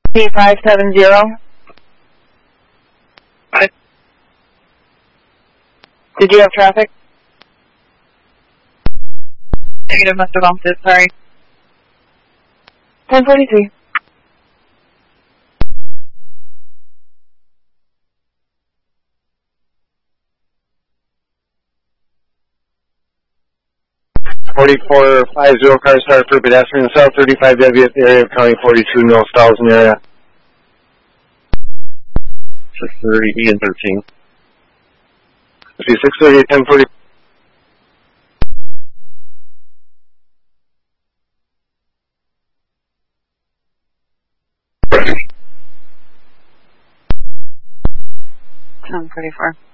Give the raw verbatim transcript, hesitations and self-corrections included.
P five seven zero. Hi. Did you have traffic? Negative, must have bumped it, sorry. ten forty-three. forty-four fifty car start for pedestrian south thirty-five W at the area of County forty-two, North Thousand area. six thirty, E and thirteen. six thirty at ten forty. ten forty-four.